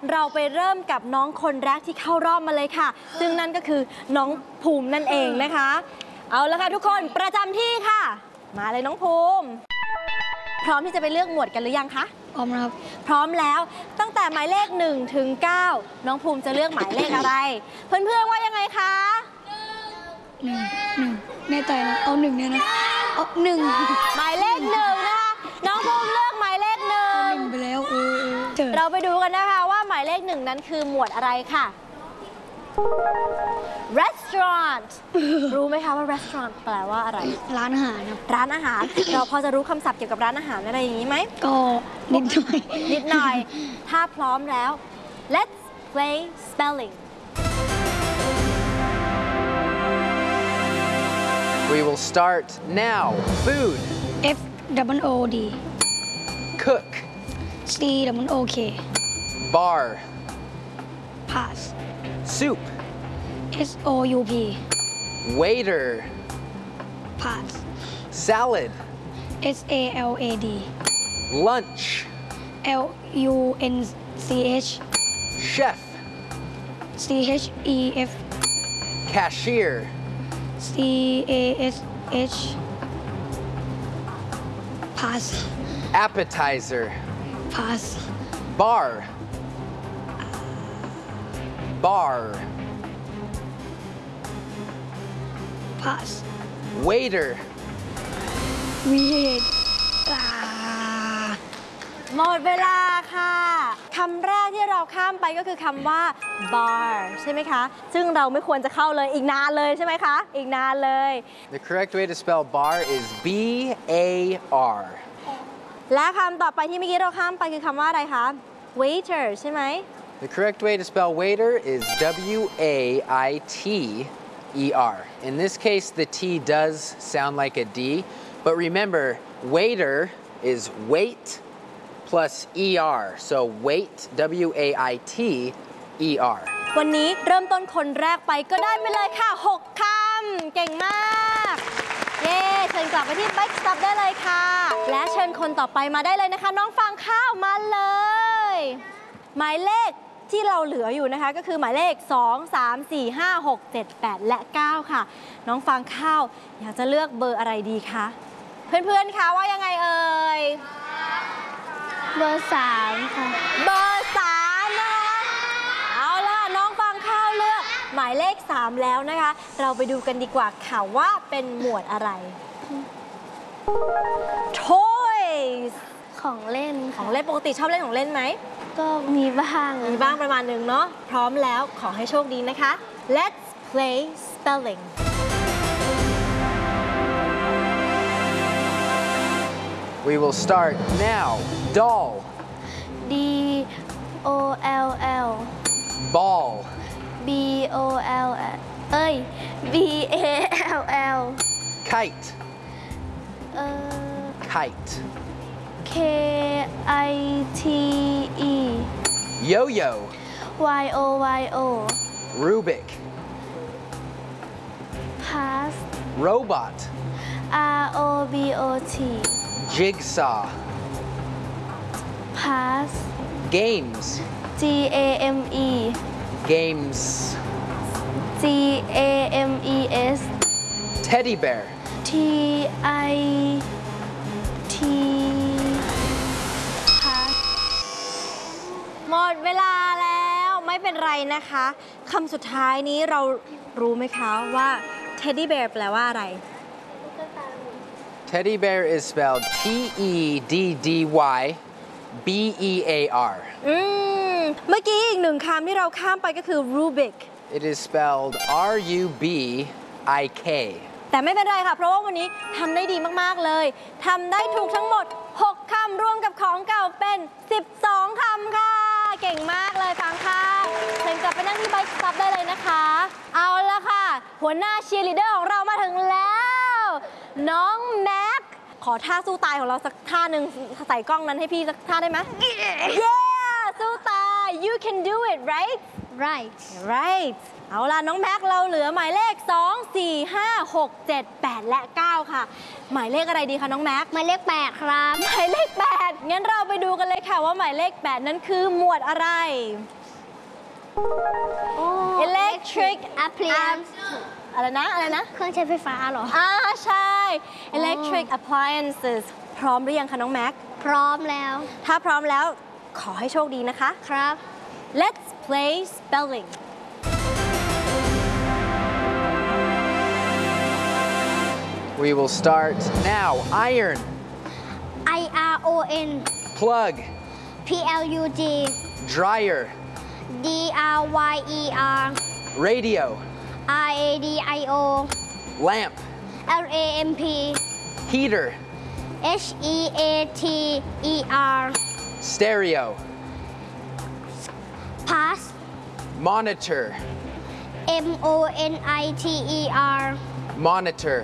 เราไปเริ่มกับน้องคนแรกที่เข้ารอบมาเลยค่ะซึ่งนั่นก็คือน้องภูมินั่นเองนะคะเอาละค่ะทุกคนประจำที่ค่ะมาเลยน้องภูมิพร้อมที่จะไปเลือกหมวดกันหรือยังคะพร้อมครับพร้อมแล้วตั้งแต่หมายเลข1 ถึง 9น้องภูมิจะเลือกหมายเลขอะไรเพื่อนๆว่ายังไงคะหนึ่งแน่ใจนะเอา1เนี่ยนะเอา1 หมายเลข1นะคะน้องภูมิเลือกหมายเลข1 ไปแล้วเราไปดูกันนะคะว่าหมายเลข1นั้นคือหมวดอะไรค่ะ restaurant รู้ไหมคะว่า restaurant แปลว่าอะไรร้านอาหารครับร้านอาหารเราพอจะรู้คำศัพท์เกี่ยวกับร้านอาหารอะไรอย่างนี้ไหมก็นิดหน่อยถ้าพร้อมแล้ว let's play spelling We will start now. Food. FOOD. Cook. COOK. Bar. Pass. Soup. SOUP. Waiter. Pass. Salad. SALAD. Lunch. LUNCH. Chef. CHEF. Cashier. CASH. Pass. Appetizer. Pass. Bar. Bar. Pass. Waiter. Wait. หมดเวลาค่ะคำแรกที่เราข้ามไปก็คือคำว่า bar ใช่ไหมคะซึ่งเราไม่ควรจะเข้าเลยอีกนานเลยใช่ไหมคะอีกนานเลย The correct way to spell bar is B-A-R. และคำต่อไปที่เมื่อกี้เราข้ามไปคือคำว่าอะไรคะ waiter ใช่ไหม The correct way to spell waiter is W-A-I-T-E-R. In this case, the T does sound like a D, but remember, waiter is wait plus ER. So wait, W-A-I-T-E-R. วันนี้เริ่มต้นคนแรกไปก็ได้ไปเลยค่ะ6คำเก่งมากเย้เชิญกลับไปที่ Bike Stop ได้เลยค่ะและเชิญคนต่อไปมาได้เลยนะคะน้องฟางข้าวมาเลยหมายเลขที่เราเหลืออยู่นะคะก็คือหมายเลข2 3 4 5 6 7 8และ9ค่ะน้องฟางข้าวอยากจะเลือกเบอร์อะไรดีคะเพื่อนๆคะว่ายังไงเอ่ยเบอร์3ค่ะเบอร์3นะคะเอาล่ะน้องฟางข้าวเลือกหมายเลข3แล้วนะคะเราไปดูกันดีกว่าค่ะว่าเป็นหมวดอะไร Toys ของเล่นของเล่นปกติชอบเล่นของเล่นไหมก็มีบ้างประมาณหนึ่งเนาะพร้อมแล้วขอให้โชคดีนะคะ Let's play spelling We will start now. Doll. DOLL. Ball. BOLL. BALL. Kite. Kite. KITE. Yo-yo. YOYO. Rubik. Pass. Robot. ROBOT. Jigsaw. Pass. Games. GAME. Games. GAMES. Teddy bear. TIT. Pass. หมดเวลาแล้วไม่เป็นไรนะคะคำสุดท้ายนี้เรารู้ไหมคะว่า Teddy bear แปลว่าอะไร Teddy bear is spelled T-E-D-D-Y-B-E-A-R. เมื่อกี้อีกหนึ่งคำที่เราข้ามไปก็คือ Rubik. It is spelled R-U-B-I-K. แต่ไม่เป็นไรค่ะเพราะว่าวันนี้ทำได้ดีมากๆเลยทำได้ถูกทั้งหมด6คำรวมกับของเก่าเป็น12คำค่ะเก่งมากเลยฟังค่ะเชิญกลับไปนั่งที่ Bike Stop ได้เลยนะคะเอาละค่ะหัวหน้าเชียร์ลีดเดอร์ของเรามาถึงแล้วน้องแม็กขอท่าสู้ตายของเราสักท่าหนึ่งใส่กล้องนั้นให้พี่สักท่าได้ไหม Yeah สู้ตาย You can do it right right right เอาล่ะน้องแม็กเราเหลือหมายเลข 2 4 5 6 7 8 และ 9 ค่ะ หมายเลขอะไรดีคะน้องแม็กหมายเลข8ครับหมายเลข 8 งั้นเราไปดูกันเลยค่ะว่าหมายเลข 8 นั้นคือหมวดอะไร electric appliance อะไรนะเครื่องใช้ไฟฟ้าเหรอใช่ electric appliances พร้อมหรือยังคะน้องแม็กพร้อมแล้วถ้าพร้อมแล้วขอให้โชคดีนะคะครับ Let's play spelling We will start now. Iron, IRON plug, PLUG dryer, DRYER radio, RADIO lamp, LAMP heater, HEATER stereo, pass monitor, MONITER monitor,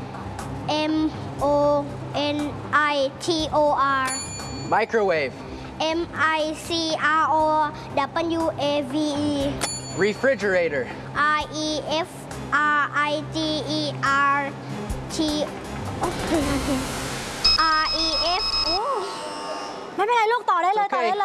MONITOR microwave, MICROWAVE refrigerator, REF ไม่เป็นไรลูกต่อได้เลย It's okay. ต่อได้เลย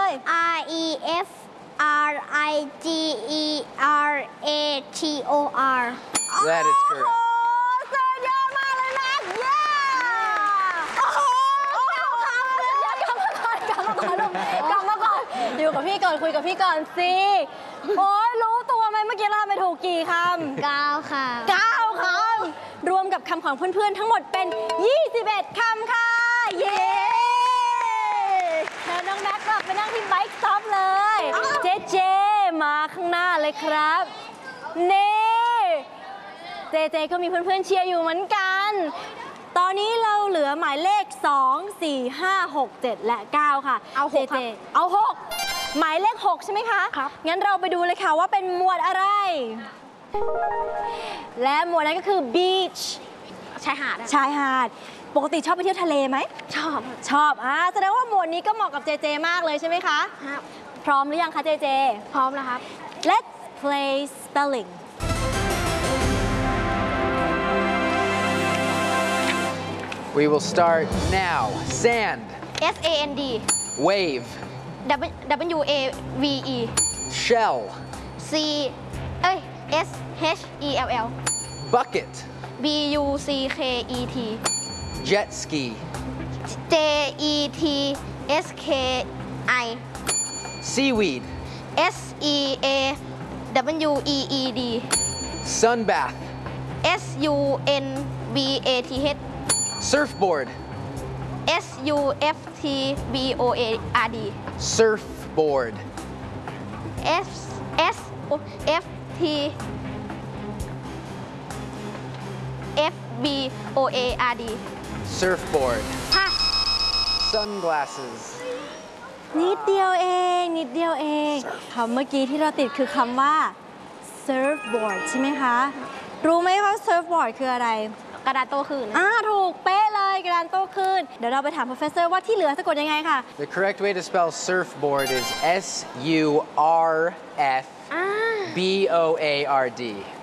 REFRIGERATOR That is correct. สุดยอดมากเลยแม็กเย้โอ้โหกลับมาก่อนอยู่กับพี่ก่อนคุยกับพี่ก่อนสิโอ้ยรู้ตัวไหมเมื่อกี้เราไปถูกกี่คำ 9 ค่ะ 9 คำรวมกับคำของเพื่อนๆทั้งหมดเป็น 21 คำค่ะ เย้เชิญน้องแม็กกลับไปนั่งที่ไบค์สต็อปเลยเจเจมาข้างหน้าเลยครับนี่เจเจก็มีเพื่อนๆเชียร์อยู่เหมือนกัน ตอนนี้เราเหลือหมายเลข 2 4 5 6 7 และ 9 ค่ะเอา6 เจเจเอา 6 หมายเลข 6 ใช่ไหมคะครับงั้นเราไปดูเลยค่ะว่าเป็นหมวดอะไร และหมวดนั้นก็คือ beach ชายหาดชายหาด ปกติชอบไปเที่ยวทะเลไหมชอบชอบแสดงว่าหมวดนี้ก็เหมาะกับเจเจมากเลยใช่ไหมคะครับพร้อมหรือยังคะเจเจพร้อมแล้วครับ Let's play spelling We will start now. Sand, SAND wave, WAVE shell, SHELL bucket, BUCKET jet ski, JETSKI seaweed, SEAWEED sun bath, SUNBATH surfboard, SUFTBOARD surfboard, SFTFBOARD surfboard, Pass sunglasses, นิดเดียวเองคำเมื่อกี้ที่เราติดคือคำว่า surfboard ใช่ไหมคะ รู้ไหมว่า surfboard คืออะไรกระดาษโต้คลื่นถูกเป๊ะเลยกระดานโต้คลื่นเดี๋ยวเราไปถาม professor ว่าที่เหลือสะกดยังไงค่ะ The correct way to spell surfboard is SURFBOARD.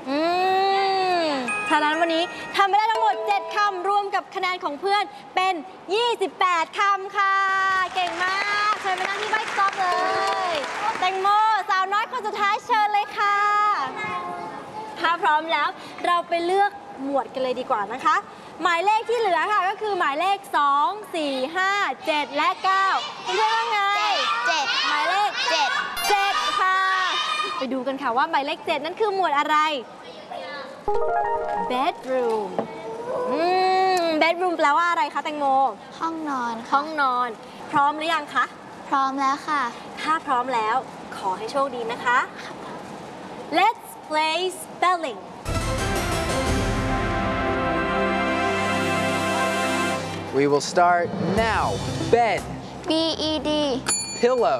ฉะนั้นวันนี้ทำไปได้ทั้งหมด 7 คำรวมกับคะแนนของเพื่อนเป็น 28 คำค่ะ เก่งมากเชิญไปนั่งที่ไบค์สต็อปเลยแตงโมสาวน้อยคนสุดท้ายเชิญเลยค่ะ ถ้าพร้อมแล้วเราไปเลือกหมวดกันเลยดีกว่านะคะ หมายเลขที่เหลือค่ะก็คือหมายเลข 2 4 5 7 และ 9 เพื่อนๆว่าไง 7 หมายเลข 7 ค่ะ ไปดูกันค่ะว่าหมายเลข 7 นั้นคือหมวดอะไร bedroom bedroom แปลว่าอะไรคะแตงโมห้องนอนห้องนอน พร้อมหรือยังคะพร้อมแล้วค่ะถ้าพร้อมแล้วขอให้โชคดีนะคะ Let's play spelling We will start now. Bed, BED pillow,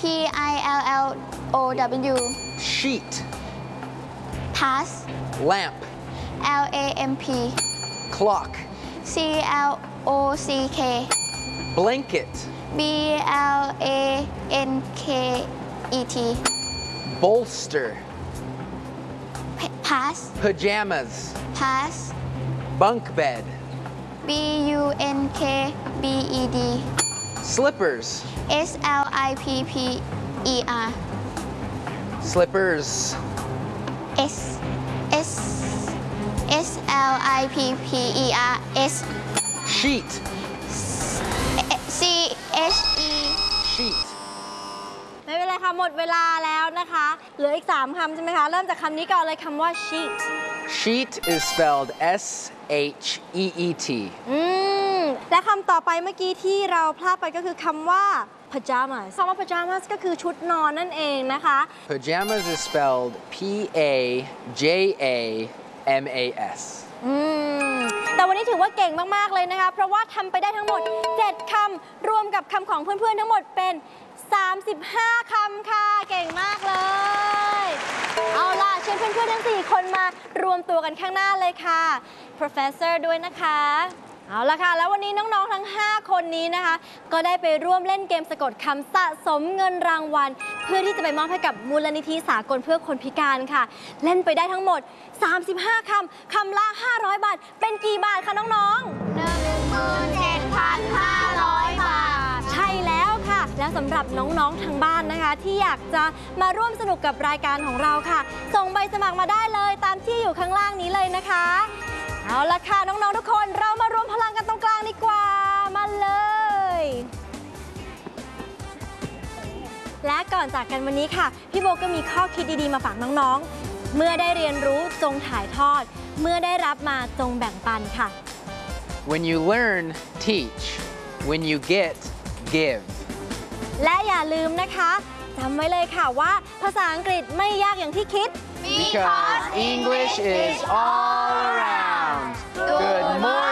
PILLOW sheet, Pass lamp, LAMP clock, CLOCK blanket, BLANKET bolster, pass pajamas, pass bunk bed, bunkbed slippers, slipper slippers, slippers sheet, che sheet. ไม่เป็นไรค่ะ หมดเวลาแล้วนะคะ เหลืออีก 3 คำใช่ไหมคะ เริ่มจากคำนี้ก่อนเลยคำว่า sheet Sheet is spelled S-H-E-E-T. และคำต่อไปเมื่อกี้ที่เราพลาดไปก็คือคำว่า pajamas คำว่า pajamas ก็คือชุดนอนนั่นเองนะคะ Pajamas is spelled P-A-J-A-M-A-S. แต่วันนี้ถือว่าเก่งมากๆเลยนะคะ เพราะว่าทำไปได้ทั้งหมด 7 คำรวมกับคำของเพื่อนๆทั้งหมดเป็น 35 คำค่ะ เก่งมากเลย เอาล่ะเชิญเพื่อนๆทั้ง 4 คนมารวมตัวกันข้างหน้าเลยค่ะ Professor ด้วยนะคะ เอาล่ะค่ะ แล้ววันนี้น้องๆทั้ง 5 คนนี้นะคะ ก็ได้ไปร่วมเล่นเกมสะกดคำสะสมเงินรางวัล เพื่อที่จะไปมอบให้กับมูลนิธิสากลเพื่อคนพิการค่ะ เล่นไปได้ทั้งหมด 35 คำ คำละ 500 บาท เป็นกี่บาทคะน้องๆ 17,500 บาทใช่แล้วค่ะ แล้วสำหรับน้องๆทางบ้านนะคะ ที่อยากจะมาร่วมสนุกกับรายการของเราค่ะ ส่งใบสมัครมาได้เลยตามที่อยู่ข้างล่างนี้เลยนะคะ เอาละค่ะน้องๆทุกคนเรามารวมพลังกันตรงกลางดีกว่ามาเลย และก่อนจากกันวันนี้ค่ะ พี่โบก็มีข้อคิดดีๆมาฝากน้องๆ เมื่อได้เรียนรู้จงถ่ายทอด เมื่อได้รับมาจงแบ่งปันค่ะ When you learn, teach. When you get, give. และอย่าลืมนะคะจำไว้เลยค่ะว่าภาษาอังกฤษไม่ยากอย่างที่คิด Because English is all around. Good morning.